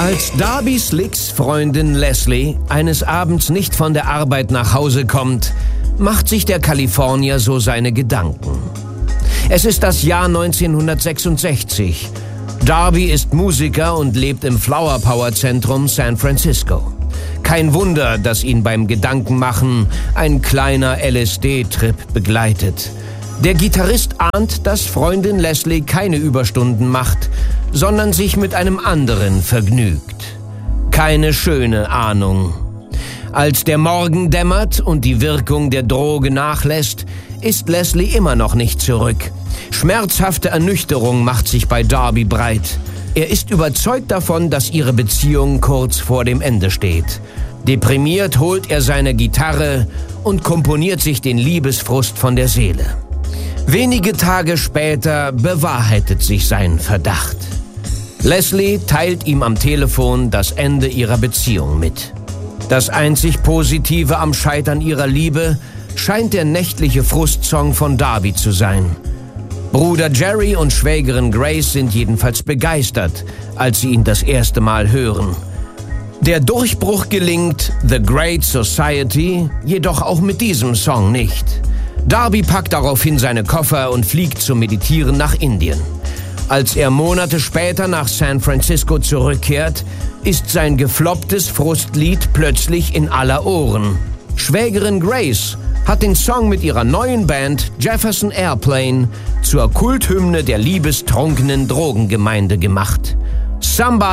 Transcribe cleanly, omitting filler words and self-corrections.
Als Darby Slicks Freundin Leslie eines Abends nicht von der Arbeit nach Hause kommt, macht sich der Kalifornier so seine Gedanken. Es ist das Jahr 1966. Darby ist Musiker und lebt im Flower Power Zentrum San Francisco. Kein Wunder, dass ihn beim Gedankenmachen ein kleiner LSD-Trip begleitet. Der Gitarrist ahnt, dass Freundin Leslie keine Überstunden macht, sondern sich mit einem anderen vergnügt. Keine schöne Ahnung. Als der Morgen dämmert und die Wirkung der Droge nachlässt, ist Leslie immer noch nicht zurück. Schmerzhafte Ernüchterung macht sich bei Darby breit. Er ist überzeugt davon, dass ihre Beziehung kurz vor dem Ende steht. Deprimiert holt er seine Gitarre und komponiert sich den Liebesfrust von der Seele. Wenige Tage später bewahrheitet sich sein Verdacht. Leslie teilt ihm am Telefon das Ende ihrer Beziehung mit. Das einzig Positive am Scheitern ihrer Liebe scheint der nächtliche Frustsong von Darby zu sein. Bruder Jerry und Schwägerin Grace sind jedenfalls begeistert, als sie ihn das erste Mal hören. Der Durchbruch gelingt The Great Society jedoch auch mit diesem Song nicht. Darby packt daraufhin seine Koffer und fliegt zum Meditieren nach Indien. Als er Monate später nach San Francisco zurückkehrt, ist sein geflopptes Frustlied plötzlich in aller Ohren. Schwägerin Grace hat den Song mit ihrer neuen Band Jefferson Airplane zur Kulthymne der liebestrunkenen Drogengemeinde gemacht. Somebody